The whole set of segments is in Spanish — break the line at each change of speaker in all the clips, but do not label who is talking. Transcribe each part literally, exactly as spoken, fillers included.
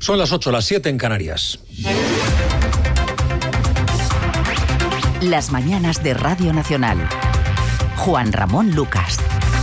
Son las ocho, las siete en Canarias.
Las mañanas de Radio Nacional. Juan Ramón Lucas.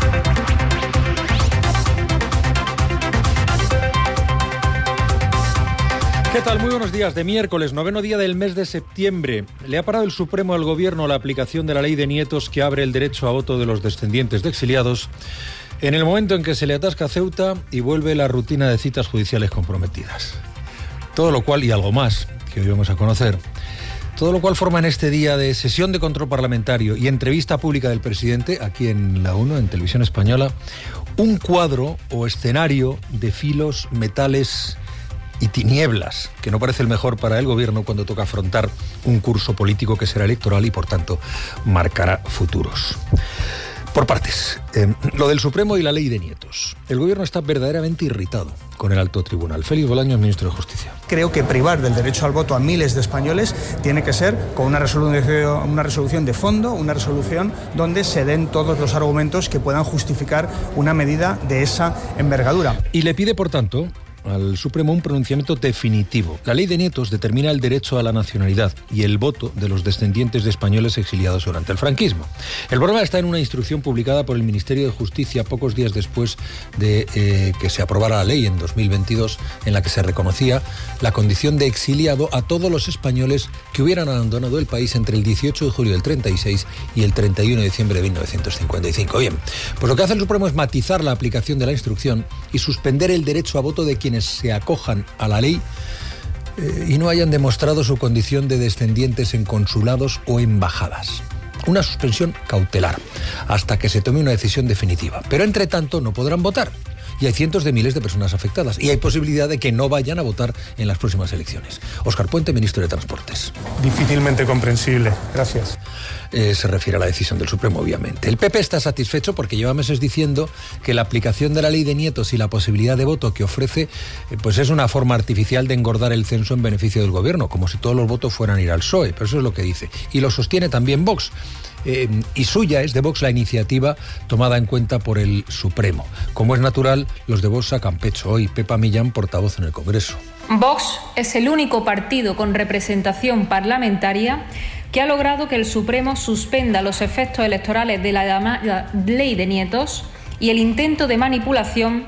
¿Qué tal? Muy buenos días. De miércoles, noveno día del mes de septiembre. Le ha parado el Supremo al Gobierno la aplicación de la ley de nietos que abre el derecho a voto de los descendientes de exiliados en el momento en que se le atasca Ceuta y vuelve la rutina de citas judiciales comprometidas. Todo lo cual, y algo más, que hoy vamos a conocer, todo lo cual forma en este día de sesión de control parlamentario y entrevista pública del presidente, aquí en la uno, en Televisión Española, un cuadro o escenario de filos, metales y tinieblas, que no parece el mejor para el Gobierno cuando toca afrontar un curso político que será electoral y, por tanto, marcará futuros. Por partes, eh, lo del Supremo y la ley de nietos. El Gobierno está verdaderamente irritado con el alto tribunal. Félix Bolaños, ministro de Justicia.
Creo que privar del derecho al voto a miles de españoles tiene que ser con una resolución, una resolución de fondo, una resolución donde se den todos los argumentos que puedan justificar una medida de esa envergadura.
Y le pide, por tanto, al Supremo un pronunciamiento definitivo. La ley de nietos determina el derecho a la nacionalidad y el voto de los descendientes de españoles exiliados durante el franquismo. El problema está en una instrucción publicada por el Ministerio de Justicia pocos días después de eh, que se aprobara la ley en dos mil veintidós, en la que se reconocía la condición de exiliado a todos los españoles que hubieran abandonado el país entre el dieciocho de julio del treinta y seis y el treinta y uno de diciembre de mil novecientos cincuenta y cinco. Bien, pues lo que hace el Supremo es matizar la aplicación de la instrucción y suspender el derecho a voto de quienes se acojan a la ley eh, y no hayan demostrado su condición de descendientes en consulados o embajadas. Una suspensión cautelar, hasta que se tome una decisión definitiva. Pero entre tanto no podrán votar. Y hay cientos de miles de personas afectadas. Y hay posibilidad de que no vayan a votar en las próximas elecciones. Óscar Puente, ministro de Transportes.
Difícilmente comprensible. Gracias.
Eh, se refiere a la decisión del Supremo, obviamente. El P P está satisfecho porque lleva meses diciendo que la aplicación de la ley de nietos y la posibilidad de voto que ofrece eh, pues es una forma artificial de engordar el censo en beneficio del Gobierno, como si todos los votos fueran a ir al P S O E. Pero eso es lo que dice. Y lo sostiene también Vox. Eh, y suya es de Vox la iniciativa tomada en cuenta por el Supremo. Como es natural, los de Vox sacan pecho hoy. Pepa Millán, portavoz en el Congreso.
Vox es el único partido con representación parlamentaria que ha logrado que el Supremo suspenda los efectos electorales de la llamada ley de nietos y el intento de manipulación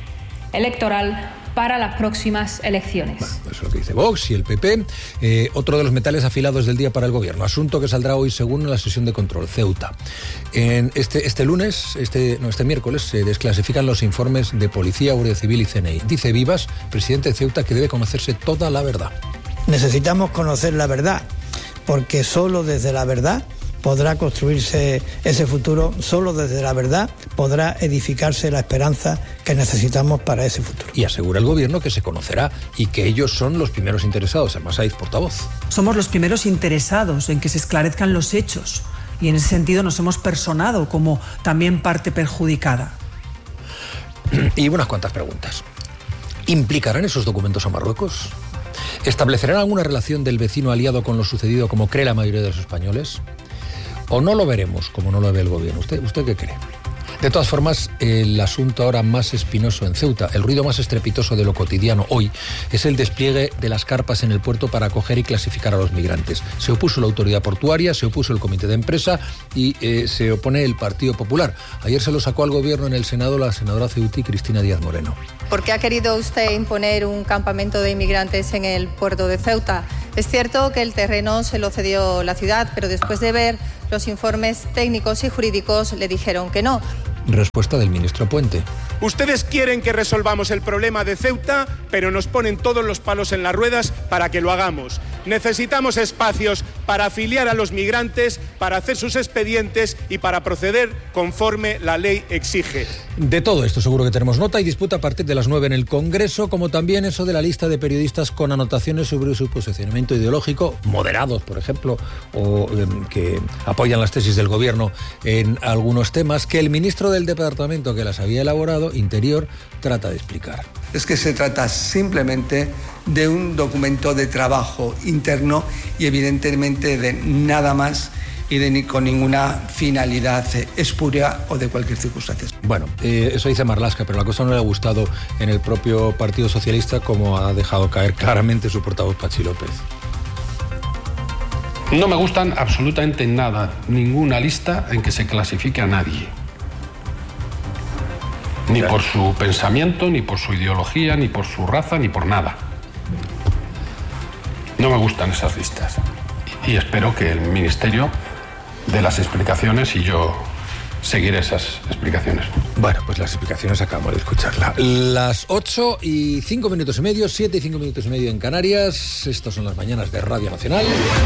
electoral para las próximas elecciones.
Bueno, eso es lo que dice Vox y el P P. Eh, otro de los metales afilados del día para el Gobierno. Asunto que saldrá hoy según la sesión de control. Ceuta. En este, este lunes, este, no, este miércoles, se desclasifican los informes de Policía, Guardia Civil y C N I. Dice Vivas, presidente de Ceuta, que debe conocerse toda la verdad.
Necesitamos conocer la verdad, porque solo desde la verdad podrá construirse ese futuro, solo desde la verdad podrá edificarse la esperanza que necesitamos para ese futuro.
Y asegura el Gobierno que se conocerá y que ellos son los primeros interesados. Además, hay portavoz.
Somos los primeros interesados en que se esclarezcan los hechos y en ese sentido nos hemos personado como también parte perjudicada.
Y unas cuantas preguntas. ¿Implicarán esos documentos a Marruecos? ¿Establecerán alguna relación del vecino aliado con lo sucedido como cree la mayoría de los españoles? ¿O no lo veremos como no lo ve el Gobierno? ¿Usted, usted qué cree? De todas formas, el asunto ahora más espinoso en Ceuta, el ruido más estrepitoso de lo cotidiano hoy, es el despliegue de las carpas en el puerto para acoger y clasificar a los migrantes. Se opuso la autoridad portuaria, se opuso el comité de empresa y eh, se opone el Partido Popular. Ayer se lo sacó al Gobierno en el Senado la senadora ceutí Cristina Díaz Moreno.
¿Por qué ha querido usted imponer un campamento de inmigrantes en el puerto de Ceuta? Es cierto que el terreno se lo cedió la ciudad, pero después de ver los informes técnicos y jurídicos le dijeron que no.
Respuesta del ministro Puente.
Ustedes quieren que resolvamos el problema de Ceuta, pero nos ponen todos los palos en las ruedas para que lo hagamos. Necesitamos espacios para afiliar a los migrantes, para hacer sus expedientes y para proceder conforme la ley exige.
De todo esto seguro que tenemos nota y disputa a partir de las nueve en el Congreso, como también eso de la lista de periodistas con anotaciones sobre su posicionamiento ideológico, moderados, por ejemplo, o eh, que apoyan las tesis del Gobierno en algunos temas, que el ministro del departamento que las había elaborado, Interior, trata de explicar.
Es que se trata simplemente de un documento de trabajo interno y evidentemente de nada más y de ni con ninguna finalidad espuria o de cualquier circunstancia.
Bueno, eh, eso dice Marlaska, pero la cosa no le ha gustado en el propio Partido Socialista, como ha dejado caer claramente su portavoz Pachi López.
No me gustan absolutamente nada, ninguna lista en que se clasifique a nadie. Ni por su pensamiento, ni por su ideología, ni por su raza, ni por nada. No me gustan esas listas. Y espero que el Ministerio dé las explicaciones y yo seguiré esas explicaciones.
Bueno, pues las explicaciones acabamos de escucharla. Las ocho y cinco minutos y medio, siete y cinco minutos y medio en Canarias. Estas son las mañanas de Radio Nacional.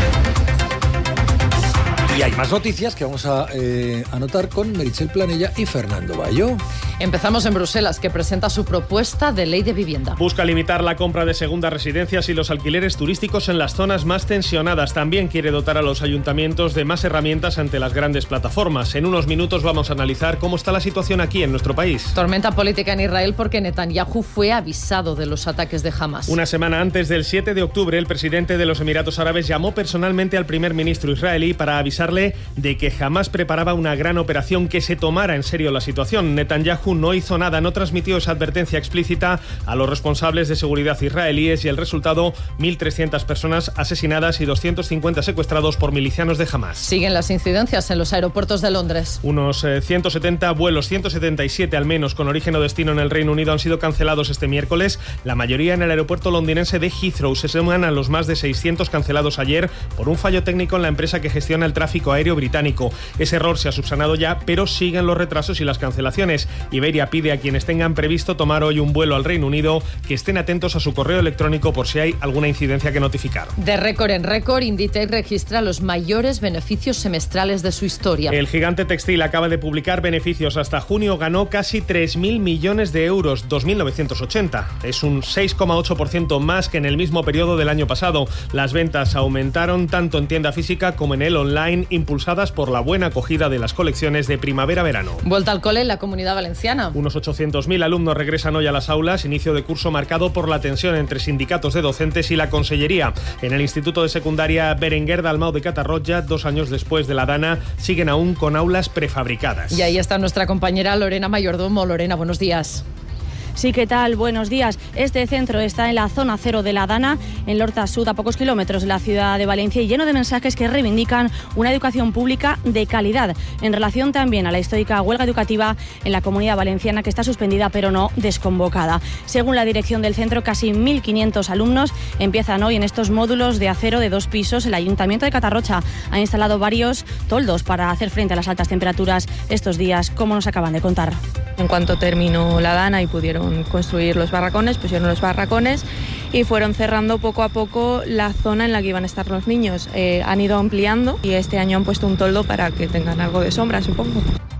Y hay más noticias que vamos a eh, anotar con Meritxell Planella y Fernando Bayo.
Empezamos en Bruselas, que presenta su propuesta de ley de vivienda.
Busca limitar la compra de segundas residencias y los alquileres turísticos en las zonas más tensionadas. También quiere dotar a los ayuntamientos de más herramientas ante las grandes plataformas. En unos minutos vamos a analizar cómo está la situación aquí en nuestro país.
Tormenta política en Israel porque Netanyahu fue avisado de los ataques de Hamas.
Una semana antes del siete de octubre, el presidente de los Emiratos Árabes llamó personalmente al primer ministro israelí para avisarle de que Hamas preparaba una gran operación, que se tomara en serio la situación. Netanyahu no hizo nada, no transmitió esa advertencia explícita a los responsables de seguridad israelíes, y el resultado, mil trescientas personas asesinadas y doscientos cincuenta secuestrados por milicianos de Hamas.
Siguen las incidencias en los aeropuertos de Londres.
Unos eh, ciento setenta vuelos, ciento setenta y siete al menos, con origen o destino en el Reino Unido han sido cancelados este miércoles. La mayoría en el aeropuerto londinense de Heathrow. Se suman a los más de seiscientos cancelados ayer por un fallo técnico en la empresa que gestiona el tráfico aéreo británico. Ese error se ha subsanado ya, pero siguen los retrasos y las cancelaciones. Iberia pide a quienes tengan previsto tomar hoy un vuelo al Reino Unido que estén atentos a su correo electrónico por si hay alguna incidencia que notificar.
De récord en récord, Inditex registra los mayores beneficios semestrales de su historia.
El gigante textil acaba de publicar beneficios. Hasta junio ganó casi tres mil millones de euros, dos mil novecientos ochenta. Es un seis coma ocho por ciento más que en el mismo periodo del año pasado. Las ventas aumentaron tanto en tienda física como en el online, impulsadas por la buena acogida de las colecciones de primavera-verano.
Vuelta al cole en la Comunidad Valenciana.
Unos ochocientos mil alumnos regresan hoy a las aulas, inicio de curso marcado por la tensión entre sindicatos de docentes y la Consellería. En el Instituto de Secundaria Berenguer Dalmau de Catarroja, dos años después de la Dana, siguen aún con aulas prefabricadas.
Y ahí está nuestra compañera Lorena Mayordomo. Lorena, buenos días.
Sí, ¿qué tal? Buenos días. Este centro está en la zona cero de la Dana, en Lorta Sud, a pocos kilómetros de la ciudad de Valencia, y lleno de mensajes que reivindican una educación pública de calidad, en relación también a la histórica huelga educativa en la Comunidad Valenciana, que está suspendida pero no desconvocada. Según la dirección del centro, casi mil quinientos alumnos empiezan hoy en estos módulos de acero de dos pisos. El Ayuntamiento de Catarroja ha instalado varios toldos para hacer frente a las altas temperaturas estos días, como nos acaban de contar.
En cuanto terminó la Dana y pudieron construir los barracones, pusieron los barracones y fueron cerrando poco a poco la zona en la que iban a estar los niños. Eh, han ido ampliando y este año han puesto un toldo para que tengan algo de sombra, supongo.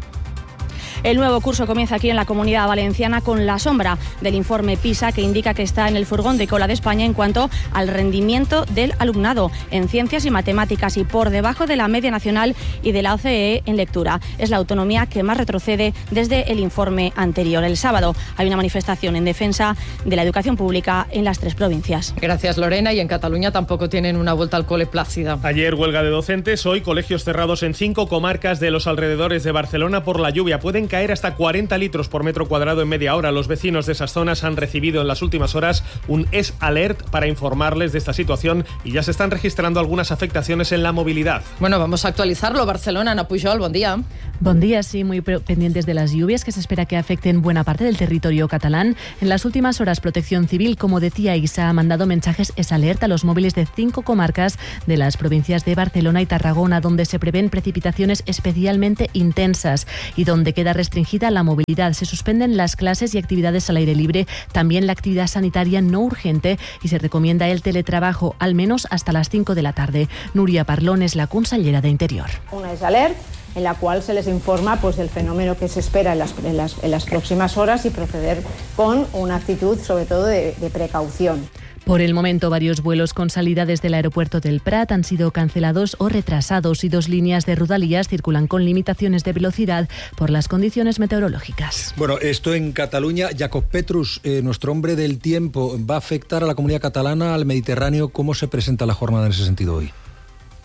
El nuevo curso comienza aquí en la Comunidad Valenciana con la sombra del informe PISA, que indica que está en el furgón de cola de España en cuanto al rendimiento del alumnado en ciencias y matemáticas, y por debajo de la media nacional y de la O C D E en lectura. Es la autonomía que más retrocede desde el informe anterior. El sábado hay una manifestación en defensa de la educación pública en las tres provincias.
Gracias, Lorena. Y en Cataluña tampoco tienen una vuelta al cole plácida.
Ayer huelga de docentes, hoy colegios cerrados en cinco comarcas de los alrededores de Barcelona por la lluvia. Pueden caer hasta cuarenta litros por metro cuadrado en media hora. Los vecinos de esas zonas han recibido en las últimas horas un S Alert para informarles de esta situación, y ya se están registrando algunas afectaciones en la movilidad.
Bueno, vamos a actualizarlo. Barcelona, Ana Pujol, buen día.
Buen día, sí, muy pendientes de las lluvias que se espera que afecten buena parte del territorio catalán. En las últimas horas, Protección Civil, como decía Isa, ha mandado mensajes S Alert a los móviles de cinco comarcas de las provincias de Barcelona y Tarragona, donde se prevén precipitaciones especialmente intensas y donde queda restringida la movilidad. Se suspenden las clases y actividades al aire libre, también la actividad sanitaria no urgente, y se recomienda el teletrabajo al menos hasta las cinco de la tarde. Núria Parlón es la consellera de Interior.
Una es alert en la cual se les informa pues del fenómeno que se espera en las, en las, en las próximas horas, y proceder con una actitud sobre todo de, de precaución.
Por el momento, varios vuelos con salida desde el aeropuerto del Prat han sido cancelados o retrasados, y dos líneas de Rodalies circulan con limitaciones de velocidad por las condiciones meteorológicas.
Bueno, esto en Cataluña. Jacob Petrus, eh, nuestro hombre del tiempo, ¿va a afectar a la comunidad catalana, al Mediterráneo? ¿Cómo se presenta la jornada en ese sentido hoy?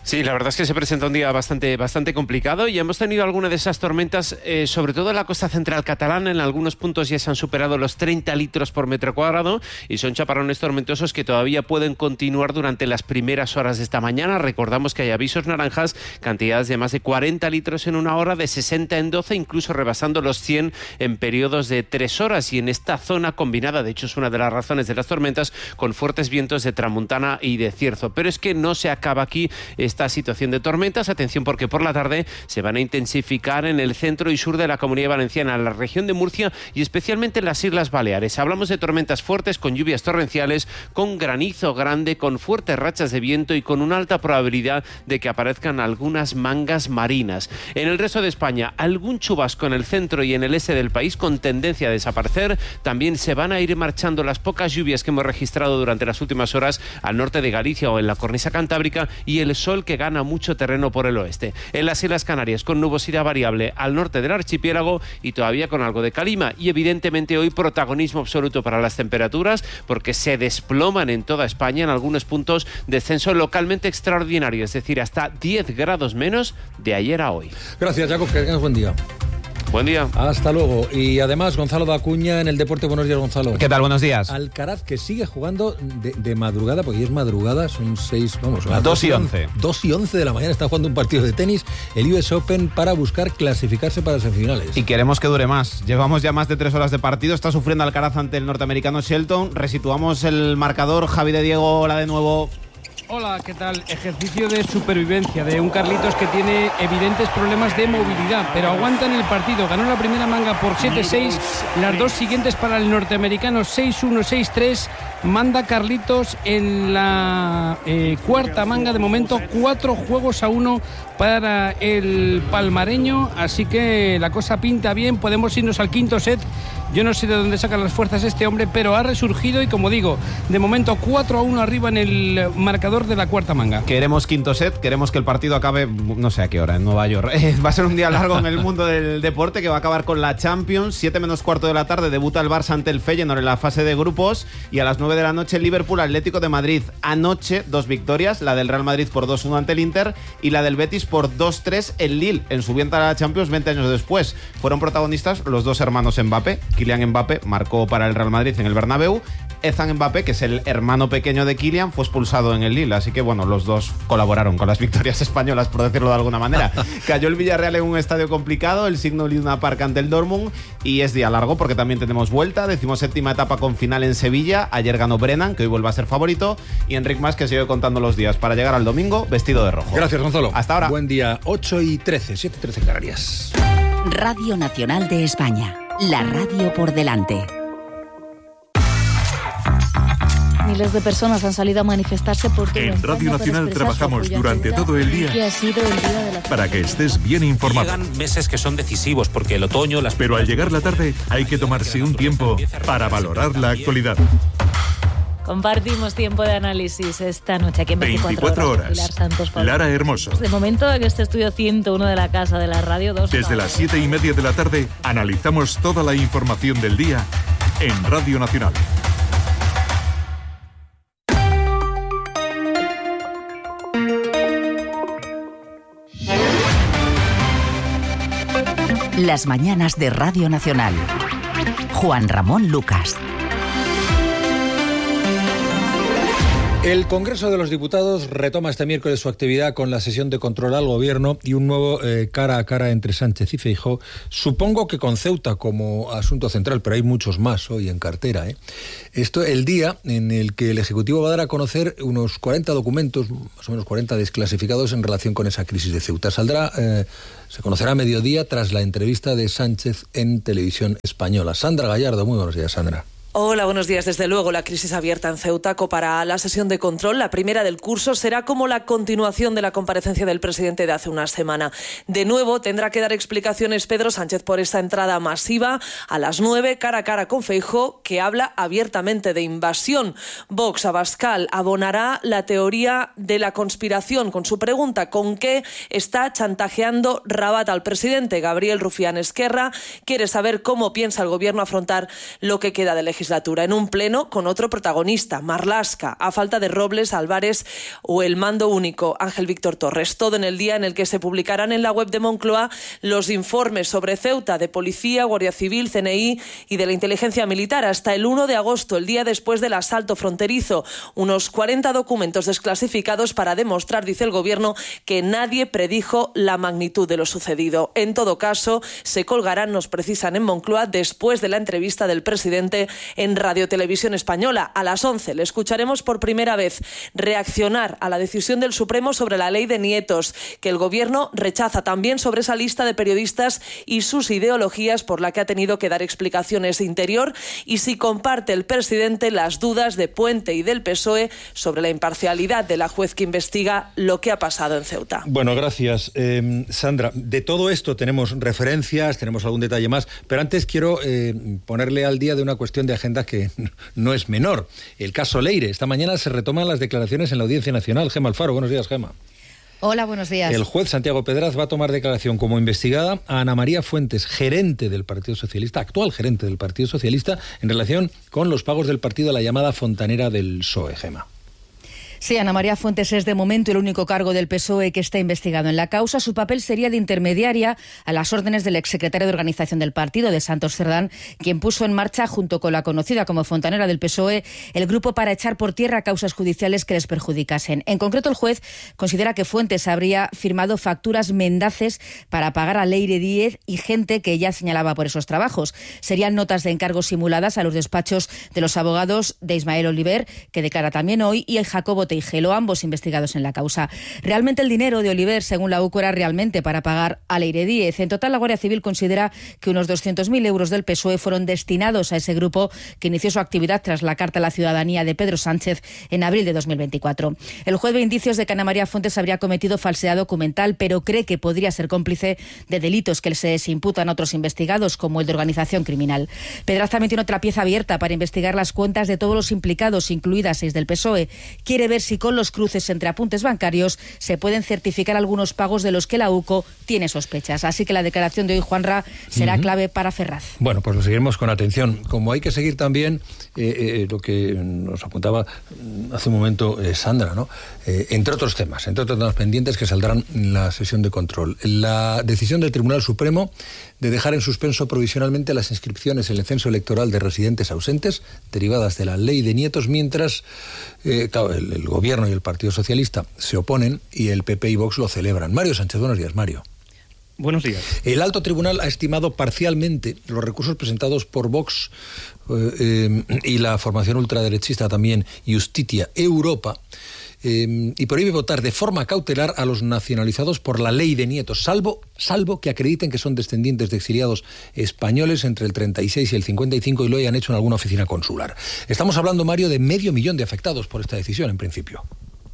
Sí, la verdad es que se presenta un día bastante, bastante complicado y hemos tenido alguna de esas tormentas, eh, sobre todo en la costa central catalana. En algunos puntos ya se han superado los treinta litros por metro cuadrado y son chaparrones tormentosos que todavía pueden continuar durante las primeras horas de esta mañana. Recordamos que hay avisos naranjas, cantidades de más de cuarenta litros en una hora, de sesenta en doce, incluso rebasando los cien en periodos de tres horas. Y en esta zona combinada, de hecho es una de las razones de las tormentas, con fuertes vientos de tramuntana y de cierzo. Pero es que no se acaba aquí esta situación de tormentas. Atención, porque por la tarde se van a intensificar en el centro y sur de la Comunidad Valenciana, en la región de Murcia y especialmente en las Islas Baleares. Hablamos de tormentas fuertes con lluvias torrenciales, con granizo grande, con fuertes rachas de viento y con una alta probabilidad de que aparezcan algunas mangas marinas. En el resto de España, algún chubasco en el centro y en el este del país con tendencia a desaparecer. También se van a ir marchando las pocas lluvias que hemos registrado durante las últimas horas al norte de Galicia o en la cornisa cantábrica, y el sol que gana mucho terreno por el oeste. En las Islas Canarias, con nubosidad variable al norte del archipiélago y todavía con algo de calima. Y evidentemente hoy protagonismo absoluto para las temperaturas, porque se desploman en toda España, en algunos puntos descenso localmente extraordinario, es decir, hasta diez grados menos de ayer a hoy.
Gracias, Jacob, que tengas buen día.
Buen día.
Hasta luego. Y además, Gonzalo da Acuña en el deporte. Buenos días, Gonzalo.
¿Qué tal? Buenos días.
Alcaraz, que sigue jugando de, de madrugada, porque es madrugada, son seis, vamos,
a dos y once.
Dos y once de la mañana está jugando un partido de tenis, el U S Open, para buscar clasificarse para semifinales.
Y queremos que dure más. Llevamos ya más de tres horas de partido. Está sufriendo Alcaraz ante el norteamericano Shelton. Resituamos el marcador. Javi de Diego, hola de nuevo.
Hola, ¿qué tal? Ejercicio de supervivencia de un Carlitos que tiene evidentes problemas de movilidad, pero aguanta en el partido. Ganó la primera manga por siete seis, las dos siguientes para el norteamericano seis uno, seis tres. Manda Carlitos en la eh, cuarta manga, de momento cuatro juegos a uno para el palmareño, así que la cosa pinta bien. Podemos irnos al quinto set. Yo no sé de dónde sacan las fuerzas este hombre, pero ha resurgido y, como digo, de momento cuatro a uno arriba en el marcador de la cuarta manga.
Queremos quinto set, queremos que el partido acabe, no sé a qué hora, en Nueva York. Eh, va a ser un día largo en el mundo del deporte, que va a acabar con la Champions. siete menos cuarto de la tarde debuta el Barça ante el Feyenoord en la fase de grupos, y a las nueve de la noche el Liverpool Atlético de Madrid. Anoche dos victorias, la del Real Madrid por dos uno ante el Inter y la del Betis por dos tres en Lille, en su vuelta a la Champions veinte años después. Fueron protagonistas los dos hermanos Mbappé. Kylian Mbappé marcó para el Real Madrid en el Bernabéu. Ethan Mbappé, que es el hermano pequeño de Kylian, fue expulsado en el Lille, así que bueno, los dos colaboraron con las victorias españolas, por decirlo de alguna manera. Cayó el Villarreal en un estadio complicado, el Signal Iduna Park ante el Dortmund, y es día largo porque también tenemos vuelta, decimoséptima etapa con final en Sevilla. Ayer ganó Brennan, que hoy vuelve a ser favorito, y Enric Mas, que sigue contando los días para llegar al domingo vestido de rojo.
Gracias, Gonzalo.
Hasta ahora.
Buen día. Ocho y trece, siete y trece en Canarias.
Radio Nacional de España, la radio por delante.
Miles de personas han salido a manifestarse por todo
En Radio Nacional trabajamos durante todo el día
que ha sido el día de la
para que estés bien informado.
Llegan meses que son decisivos porque el otoño... Las...
Pero al llegar la tarde hay que tomarse un tiempo para valorar la actualidad.
Compartimos tiempo de análisis esta noche aquí en
veinticuatro horas.
Pilar Santos,
Lara Hermoso.
De momento, en este estudio ciento uno de la Casa de la Radio dos.
Desde las siete y media de la tarde analizamos toda la información del día en Radio Nacional.
Las mañanas de Radio Nacional. Juan Ramón Lucas.
El Congreso de los Diputados retoma este miércoles su actividad con la sesión de control al Gobierno y un nuevo eh, cara a cara entre Sánchez y Feijóo. Supongo que con Ceuta como asunto central, pero hay muchos más hoy en cartera. ¿eh? Esto el día en el que el Ejecutivo va a dar a conocer unos cuarenta documentos, más o menos cuarenta desclasificados en relación con esa crisis de Ceuta. Saldrá, eh, se conocerá a mediodía tras la entrevista de Sánchez en Televisión Española. Sandra Gallardo, muy buenos días, Sandra.
Hola, buenos días. Desde luego, la crisis abierta en Ceuta copará la sesión de control. La primera del curso será como la continuación de la comparecencia del presidente de hace una semana. De nuevo, tendrá que dar explicaciones Pedro Sánchez por esta entrada masiva a las nueve, cara a cara con Feijóo, que habla abiertamente de invasión. Vox Abascal abonará la teoría de la conspiración con su pregunta: ¿con qué está chantajeando Rabat al presidente? Gabriel Rufián Esquerra quiere saber cómo piensa el Gobierno afrontar lo que queda del Ejecutivo. legislatura, en un pleno con otro protagonista, Marlaska, a falta de Robles, Álvarez o el mando único, Ángel Víctor Torres. Todo en el día en el que se publicarán en la web de Moncloa los informes sobre Ceuta de Policía, Guardia Civil, C N I y de la Inteligencia Militar hasta el uno de agosto, el día después del asalto fronterizo. Unos cuarenta documentos desclasificados para demostrar, dice el Gobierno, que nadie predijo la magnitud de lo sucedido. En todo caso, se colgarán, nos precisan en Moncloa, después de la entrevista del presidente en Radio Televisión Española. A las once le escucharemos por primera vez reaccionar a la decisión del Supremo sobre la ley de nietos, que el Gobierno rechaza también sobre esa lista de periodistas y sus ideologías, por la que ha tenido que dar explicaciones de Interior, y si comparte el presidente las dudas de Puente y del P S O E sobre la imparcialidad de la juez que investiga lo que ha pasado en Ceuta.
Bueno, gracias, eh, Sandra. De todo esto tenemos referencias, tenemos algún detalle más, pero antes quiero eh, ponerle al día de una cuestión de agenda que no es menor. El caso Leire. Esta mañana se retoman las declaraciones en la Audiencia Nacional. Gema Alfaro, buenos días, Gema.
Hola, buenos días.
El juez Santiago Pedraz va a tomar declaración como investigada a Ana María Fuentes, gerente del Partido Socialista, actual gerente del Partido Socialista, en relación con los pagos del partido a la llamada fontanera del P S O E, Gema.
Sí, Ana María Fuentes es de momento el único cargo del P S O E que está investigado en la causa. Su papel sería de intermediaria a las órdenes del exsecretario de Organización del partido, de Santos Cerdán, quien puso en marcha, junto con la conocida como fontanera del P S O E, el grupo para echar por tierra causas judiciales que les perjudicasen. En concreto, el juez considera que Fuentes habría firmado facturas mendaces para pagar a Leire Díez y gente que ya señalaba por esos trabajos. Serían notas de encargos simuladas a los despachos de los abogados de Ismael Oliver, que declara también hoy, y el Jacobo Teijelo, ambos investigados en la causa. Realmente el dinero de Oliver, según la U C O, era realmente para pagar a Leire Díez. En total, la Guardia Civil considera que unos doscientos mil euros del P S O E fueron destinados a ese grupo que inició su actividad tras la Carta a la Ciudadanía de Pedro Sánchez en abril de dos mil veinticuatro. El juez ve indicios de que Ana María Fuentes habría cometido falsedad documental, pero cree que podría ser cómplice de delitos que se les imputan a otros investigados, como el de organización criminal. Pedraz también tiene otra pieza abierta para investigar las cuentas de todos los implicados, incluidas seis del P S O E. Quiere ver si con los cruces entre apuntes bancarios se pueden certificar algunos pagos de los que la U C O tiene sospechas. Así que la declaración de hoy, Juanra, será uh-huh. clave para Ferraz.
Bueno, pues lo seguiremos con atención. Como hay que seguir también eh, eh, lo que nos apuntaba hace un momento eh, Sandra, ¿no? Eh, entre otros temas, entre otros temas pendientes que saldrán en la sesión de control. La decisión del Tribunal Supremo de dejar en suspenso provisionalmente las inscripciones en el censo electoral de residentes ausentes derivadas de la ley de nietos, mientras eh, claro, el, el Gobierno y el Partido Socialista se oponen y el P P y Vox lo celebran. Mario Sánchez, buenos días, Mario.
Buenos días.
El alto tribunal ha estimado parcialmente los recursos presentados por Vox eh, eh, y la formación ultraderechista también, Justitia Europa, Eh, y prohíbe votar de forma cautelar a los nacionalizados por la ley de nietos, salvo, salvo que acrediten que son descendientes de exiliados españoles entre el treinta y seis y el cincuenta y cinco y lo hayan hecho en alguna oficina consular. Estamos hablando, Mario, de medio millón de afectados por esta decisión, en principio.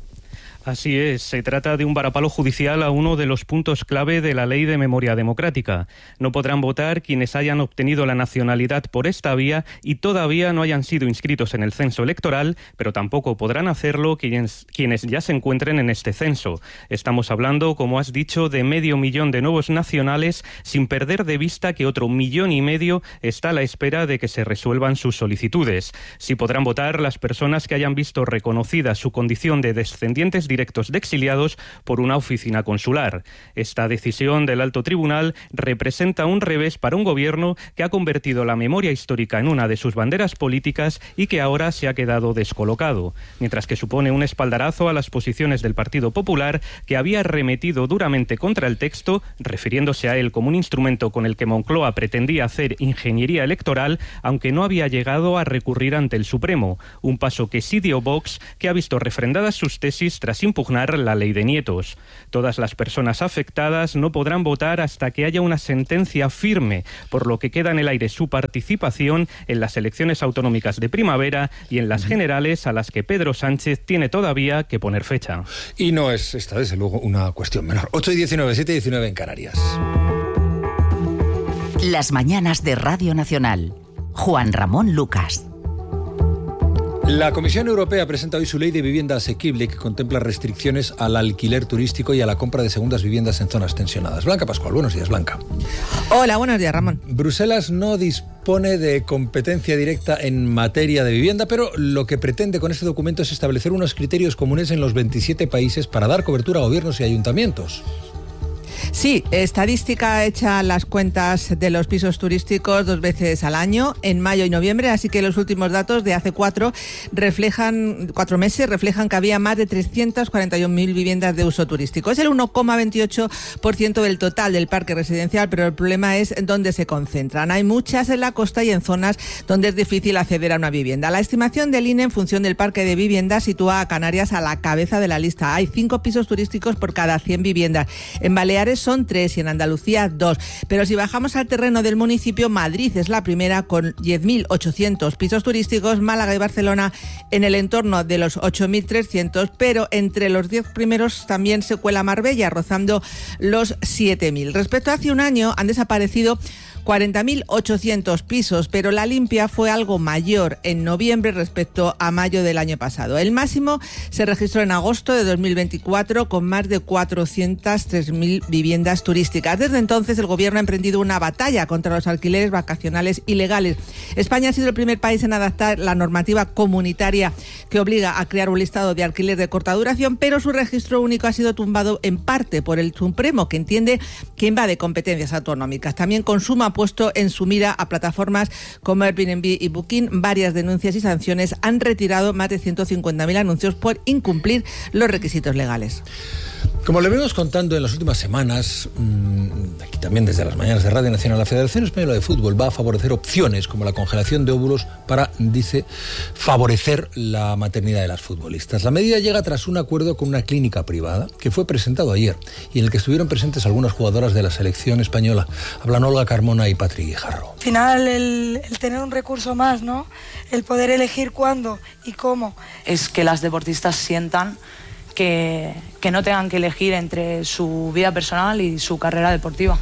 Así es, se trata de un varapalo judicial a uno de los puntos clave de la Ley de Memoria Democrática. No podrán votar quienes hayan obtenido la nacionalidad por esta vía y todavía no hayan sido inscritos en el censo electoral, pero tampoco podrán hacerlo quienes, quienes ya se encuentren en este censo. Estamos hablando, como has dicho, de medio millón de nuevos nacionales, sin perder de vista que otro millón y medio está a la espera de que se resuelvan sus solicitudes. Sí podrán votar las personas que hayan visto reconocida su condición de descendientes directos directos de exiliados por una oficina consular. Esta decisión del alto tribunal representa un revés para un gobierno que ha convertido la memoria histórica en una de sus banderas políticas y que ahora se ha quedado descolocado, mientras que supone un espaldarazo a las posiciones del Partido Popular, que había arremetido duramente contra el texto, refiriéndose a él como un instrumento con el que Moncloa pretendía hacer ingeniería electoral, aunque no había llegado a recurrir ante el Supremo, un paso que sí dio Vox, que ha visto refrendadas sus tesis tras impugnar la ley de nietos. Todas las personas afectadas no podrán votar hasta que haya una sentencia firme, por lo que queda en el aire su participación en las elecciones autonómicas de primavera y en las generales, a las que Pedro Sánchez tiene todavía que poner fecha.
Y no es esta, desde luego, una cuestión menor. ocho y diecinueve, siete y diecinueve en Canarias.
Las mañanas de Radio Nacional. Juan Ramón Lucas.
La Comisión Europea presenta hoy su ley de vivienda asequible que contempla restricciones al alquiler turístico y a la compra de segundas viviendas en zonas tensionadas. Blanca Pascual, buenos días, Blanca.
Hola, buenos días, Ramón.
Bruselas no dispone de competencia directa en materia de vivienda, pero lo que pretende con este documento es establecer unos criterios comunes en los veintisiete países para dar cobertura a gobiernos y ayuntamientos.
Sí, estadística hecha las cuentas de los pisos turísticos dos veces al año, en mayo y noviembre, así que los últimos datos de hace cuatro reflejan cuatro meses reflejan que había más de trescientas cuarenta y una mil viviendas de uso turístico. Es el uno coma veintiocho por ciento del total del parque residencial, pero el problema es dónde se concentran. Hay muchas en la costa y en zonas donde es difícil acceder a una vivienda. La estimación del I N E en función del parque de viviendas sitúa a Canarias a la cabeza de la lista. Hay cinco pisos turísticos por cada cien viviendas. En Baleares son tres y en Andalucía dos. Pero si bajamos al terreno del municipio, Madrid es la primera con diez mil ochocientos pisos turísticos, Málaga y Barcelona en el entorno de los ocho mil trescientos, pero entre los diez primeros también se cuela Marbella, rozando los siete mil. Respecto a hace un año, han desaparecido cuarenta mil ochocientos pisos, pero la limpia fue algo mayor en noviembre respecto a mayo del año pasado. El máximo se registró en agosto de dos mil veinticuatro con más de cuatrocientas tres mil viviendas turísticas. Desde entonces el gobierno ha emprendido una batalla contra los alquileres vacacionales ilegales. España ha sido el primer país en adaptar la normativa comunitaria que obliga a crear un listado de alquiler de corta duración, pero su registro único ha sido tumbado en parte por el Supremo, que entiende que invade competencias autonómicas. También Consumo puesto en su mira a plataformas como Airbnb y Booking. Varias denuncias y sanciones han retirado más de ciento cincuenta mil anuncios por incumplir los requisitos legales.
Como le venimos contando en las últimas semanas, aquí también desde las mañanas de Radio Nacional, la Federación Española de Fútbol va a favorecer opciones como la congelación de óvulos para, dice, favorecer la maternidad de las futbolistas. La medida llega tras un acuerdo con una clínica privada que fue presentado ayer y en el que estuvieron presentes algunas jugadoras de la selección española. Hablan Olga Carmona y Patri Guijarro.
Al final, el, el tener un recurso más, ¿no? El poder elegir cuándo y cómo.
Es que las deportistas sientan Que, que no tengan que elegir entre su vida personal y su carrera deportiva.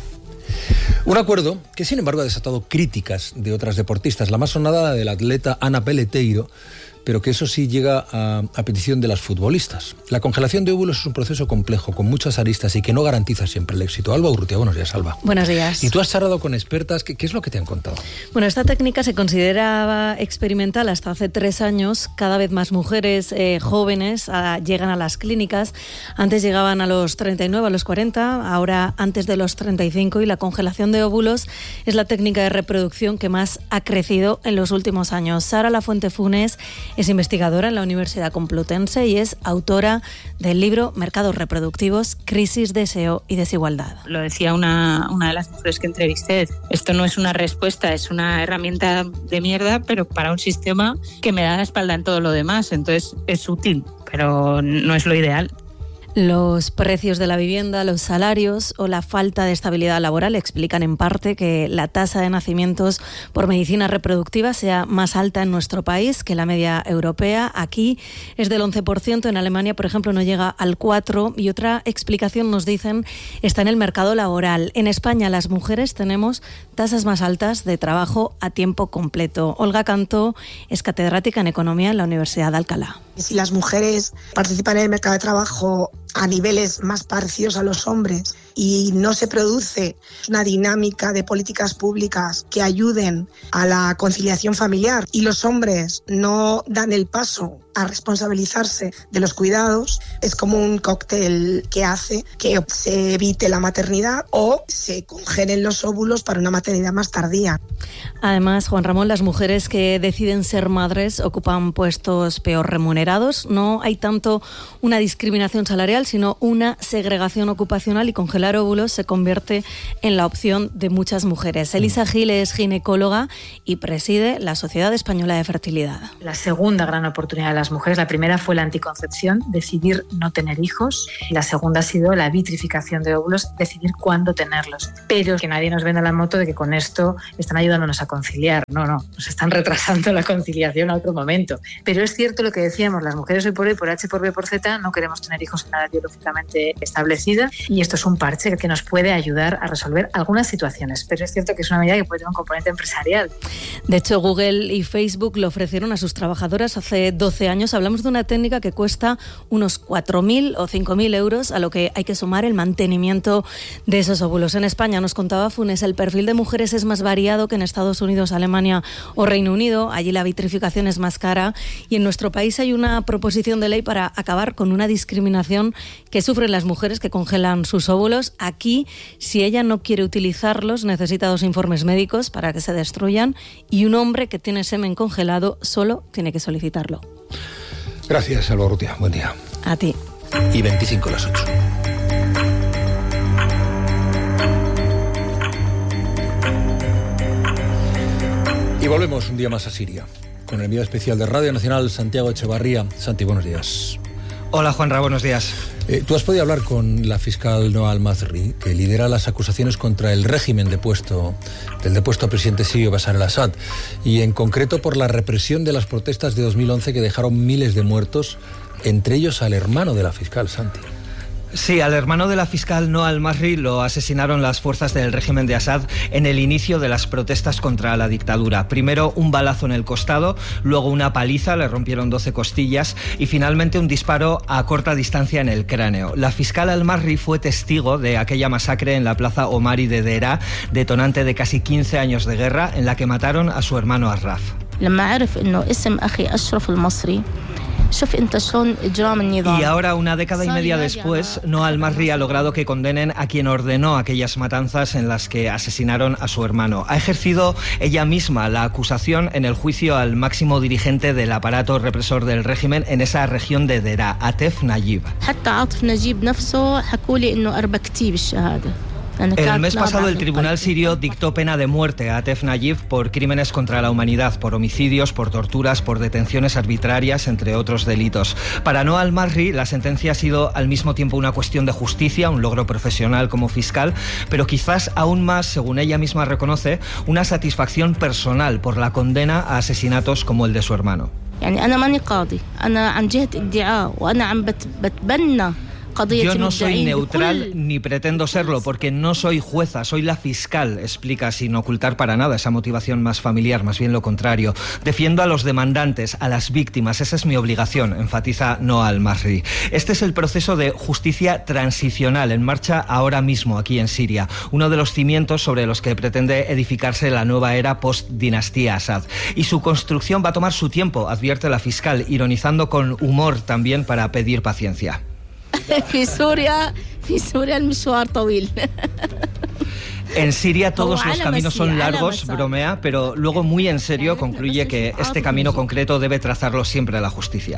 Un acuerdo que, sin embargo, ha desatado críticas de otras deportistas. La más sonada, la del atleta Ana Peleteiro, pero que eso sí llega a, a petición de las futbolistas. La congelación de óvulos es un proceso complejo, con muchas aristas y que no garantiza siempre el éxito. Alba Urrutia, buenos días, Alba.
Buenos días.
Y tú has charlado con expertas. ¿Qué, qué es lo que te han contado?
Bueno, esta técnica se consideraba experimental hasta hace tres años. Cada vez más mujeres eh, jóvenes a, llegan a las clínicas. Antes llegaban a los treinta y nueve, a los cuarenta, ahora antes de los treinta y cinco. Y la congelación de óvulos es la técnica de reproducción que más ha crecido en los últimos años. Sara Lafuente Funes es investigadora en la Universidad Complutense y es autora del libro Mercados Reproductivos, Crisis, Deseo y Desigualdad.
Lo decía una, una de las mujeres que entrevisté, esto no es una respuesta, es una herramienta de mierda, pero para un sistema que me da la espalda en todo lo demás, entonces es útil, pero no es lo ideal.
Los precios de la vivienda, los salarios o la falta de estabilidad laboral explican en parte que la tasa de nacimientos por medicina reproductiva sea más alta en nuestro país que la media europea. Aquí es del once por ciento, en Alemania, por ejemplo, no llega al cuatro por ciento. Y otra explicación, nos dicen, está en el mercado laboral. En España las mujeres tenemos tasas más altas de trabajo a tiempo completo. Olga Cantó es catedrática en Economía en la Universidad de Alcalá.
Si las mujeres participan en el mercado de trabajo a niveles más parecidos a los hombres y no se produce una dinámica de políticas públicas que ayuden a la conciliación familiar y los hombres no dan el paso a responsabilizarse de los cuidados, es como un cóctel que hace que se evite la maternidad o se congelen los óvulos para una maternidad más tardía.
Además, Juan Ramón, las mujeres que deciden ser madres ocupan puestos peor remunerados. No hay tanto una discriminación salarial, sino una segregación ocupacional, y congelar óvulos se convierte en la opción de muchas mujeres. Elisa Gil es ginecóloga y preside la Sociedad Española de Fertilidad.
La segunda gran oportunidad de las mujeres, la primera fue la anticoncepción, decidir no tener hijos. La segunda ha sido la vitrificación de óvulos, decidir cuándo tenerlos. Pero que nadie nos venda la moto de que con esto están ayudándonos a conciliar. No, no, nos están retrasando la conciliación a otro momento. Pero es cierto lo que decíamos, las mujeres hoy por hoy, por H, por B, por Z, no queremos tener hijos en edad biológicamente establecida, y esto es un partido parche que nos puede ayudar a resolver algunas situaciones, pero es cierto que es una medida que puede tener un componente empresarial.
De hecho, Google y Facebook lo ofrecieron a sus trabajadoras hace doce años. Hablamos de una técnica que cuesta unos cuatro mil o cinco mil euros, a lo que hay que sumar el mantenimiento de esos óvulos. En España, nos contaba Funes, el perfil de mujeres es más variado que en Estados Unidos, Alemania o Reino Unido. Allí la vitrificación es más cara y en nuestro país hay una proposición de ley para acabar con una discriminación que sufren las mujeres que congelan sus óvulos. Aquí, si ella no quiere utilizarlos, necesita dos informes médicos para que se destruyan y un hombre que tiene semen congelado solo tiene que solicitarlo.
Gracias, Alba Urrutia. Buen día.
A ti.
Y veinticinco a las ocho. Y volvemos un día más a Siria, con el enviado especial de Radio Nacional, Santiago Echevarría. Santi, buenos días.
Hola, Juanra, buenos días.
Eh, Tú has podido hablar con la fiscal Noa Al-Mazri, que lidera las acusaciones contra el régimen depuesto, del depuesto presidente sirio Bashar al-Assad, y en concreto por la represión de las protestas de dos mil once que dejaron miles de muertos, entre ellos al hermano de la fiscal, Santi.
Sí, al hermano de la fiscal Noa Al-Mazri lo asesinaron las fuerzas del régimen de Assad en el inicio de las protestas contra la dictadura. Primero un balazo en el costado, luego una paliza, le rompieron doce costillas y finalmente un disparo a corta distancia en el cráneo. La fiscal Al-Mazri fue testigo de aquella masacre en la plaza Omari de Deraa, detonante de casi quince años de guerra, en la que mataron a su hermano Arraf. Y ahora, una década y media después, Noa Al-Mazri ha logrado que condenen a quien ordenó aquellas matanzas en las que asesinaron a su hermano. Ha ejercido ella misma la acusación en el juicio al máximo dirigente del aparato represor del régimen en esa región de Deraa, Atef Najib. El mes pasado el tribunal sirio dictó pena de muerte a Atef Najib por crímenes contra la humanidad, por homicidios, por torturas, por detenciones arbitrarias, entre otros delitos. Para Noa Al-Mazri, la sentencia ha sido al mismo tiempo una cuestión de justicia, un logro profesional como fiscal, pero quizás aún más, según ella misma reconoce, una satisfacción personal por la condena a asesinatos como el de su hermano. Yo no soy neutral ni pretendo serlo, porque no soy jueza, soy la fiscal, explica sin ocultar para nada esa motivación más familiar, más bien lo contrario. Defiendo a los demandantes, a las víctimas, esa es mi obligación, enfatiza Noa Al-Mazri. Este es el proceso de justicia transicional en marcha ahora mismo aquí en Siria, uno de los cimientos sobre los que pretende edificarse la nueva era post-dinastía Assad. Y su construcción va a tomar su tiempo, advierte la fiscal, ironizando con humor también para pedir paciencia. En Siria todos los caminos son largos, bromea, pero luego muy en serio concluye que este camino concreto debe trazarlo siempre la justicia.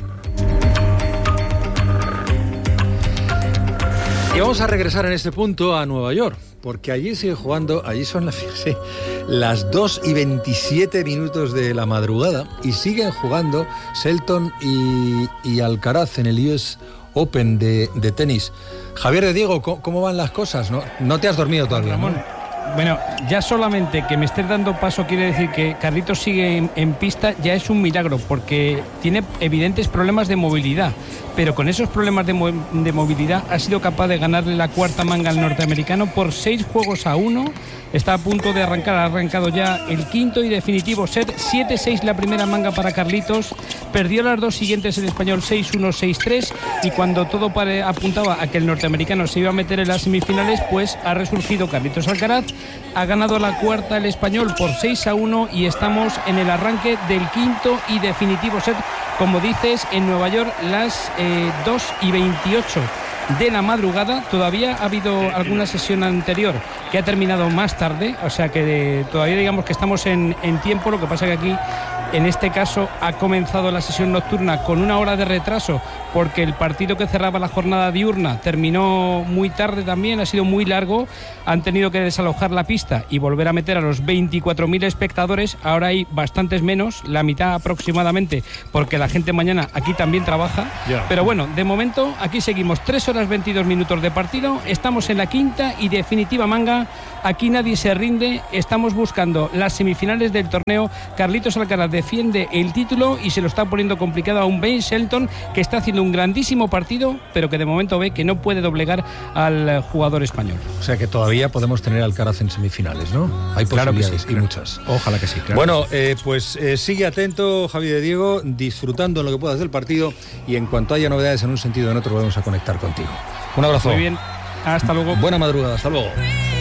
Y vamos a regresar en este punto a Nueva York, porque allí sigue jugando, allí son las, sí, las dos y veintisiete minutos de la madrugada y siguen jugando Shelton y, y Alcaraz en el U S Open de, de tenis. Javier de Diego, ¿cómo, cómo van las cosas? ¿No, no te has dormido todavía,
Ramón?
¿no?
Bueno, ya solamente que me estés dando paso quiere decir que Carlitos sigue en, en pista, ya es un milagro, porque tiene evidentes problemas de movilidad, pero con esos problemas de, mo de movilidad ha sido capaz de ganarle la cuarta manga al norteamericano por seis juegos a uno. Está a punto de arrancar, ha arrancado ya el quinto y definitivo set, siete seis la primera manga para Carlitos, perdió las dos siguientes el español seis uno, seis tres, y cuando todo pare, apuntaba a que el norteamericano se iba a meter en las semifinales, pues ha resurgido Carlitos Alcaraz, ha ganado la cuarta el español por seis a uno y estamos en el arranque del quinto y definitivo set, como dices, en Nueva York, las eh, dos y veintiocho de la madrugada. Todavía ha habido alguna sesión anterior que ha terminado más tarde, o sea que de, todavía digamos que estamos en, en tiempo. Lo que pasa que aquí, en este caso, ha comenzado la sesión nocturna con una hora de retraso, porque el partido que cerraba la jornada diurna terminó muy tarde también, ha sido muy largo, han tenido que desalojar la pista y volver a meter a los veinticuatro mil espectadores. Ahora hay bastantes menos, la mitad aproximadamente, porque la gente mañana aquí también trabaja. Yeah. Pero bueno, de momento aquí seguimos, tres horas veintidós minutos de partido, estamos en la quinta y definitiva manga, aquí nadie se rinde, estamos buscando las semifinales del torneo. Carlitos Alcaraz defiende el título y se lo está poniendo complicado a un Ben Shelton que está haciendo un grandísimo partido, pero que de momento ve que no puede doblegar al jugador español.
O sea que todavía podemos tener Alcaraz en semifinales, ¿no? Hay
Claro que
posibilidades
sí,
y
claro.
muchas.
Ojalá que sí. Claro
bueno,
que sí.
eh, pues eh, sigue atento, Javi de Diego, disfrutando en lo que puedas del partido y en cuanto haya novedades en un sentido o en otro, vamos a conectar contigo. Un abrazo.
Muy bien. Hasta luego.
Buena madrugada. Hasta luego.